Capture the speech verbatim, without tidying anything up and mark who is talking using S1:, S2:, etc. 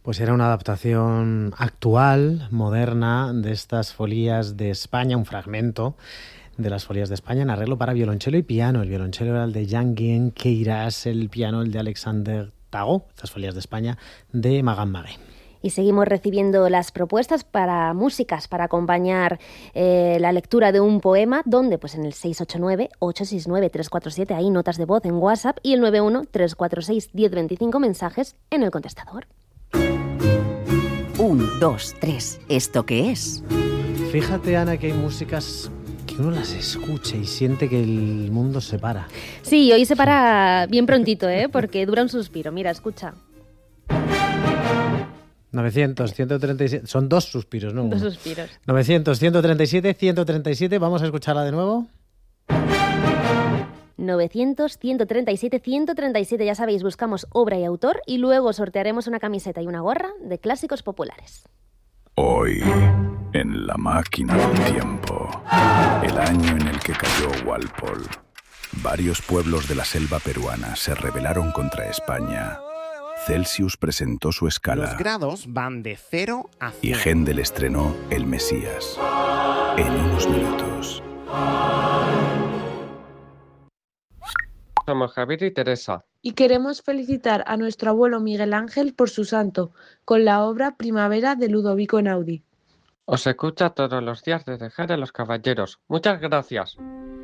S1: Pues era una adaptación actual, moderna, de estas folías de España, un fragmento de las folías de España en arreglo para violonchelo y piano. El violonchelo era el de Jean-Guyen Queyras, el piano el de Alexander Tagot, estas folías de España de Magan Magué.
S2: Y seguimos recibiendo las propuestas para músicas para acompañar eh, la lectura de un poema, donde pues en el seis ocho nueve, ocho seis nueve, tres cuatro siete hay notas de voz en WhatsApp y el nueve uno, tres cuatro seis, uno cero dos cinco mensajes en el contestador.
S3: Un, dos, tres. ¿Esto qué es?
S1: Fíjate, Ana, que hay músicas que uno las escucha y siente que el mundo se para.
S2: Sí, hoy se para bien prontito, ¿eh? Porque dura un suspiro. Mira, escucha.
S1: novecientos, ciento treinta y siete, son dos suspiros, ¿no?
S2: Dos suspiros.
S1: novecientos, ciento treinta y siete, ciento treinta y siete, vamos a escucharla de nuevo.
S2: novecientos, ciento treinta y siete, ciento treinta y siete, ya sabéis, buscamos obra y autor y luego sortearemos una camiseta y una gorra de clásicos populares.
S4: Hoy, en la máquina del tiempo, el año en el que cayó Walpole, varios pueblos de la selva peruana se rebelaron contra España. Celsius presentó su escala.
S5: Los grados van de cero a cien.
S4: Y Händel estrenó El Mesías. En unos minutos.
S6: Somos Javier y Teresa.
S7: Y queremos felicitar a nuestro abuelo Miguel Ángel por su santo, con la obra Primavera de Ludovico Einaudi.
S6: Os escucha todos los días desde Jerez de los Caballeros. Muchas gracias.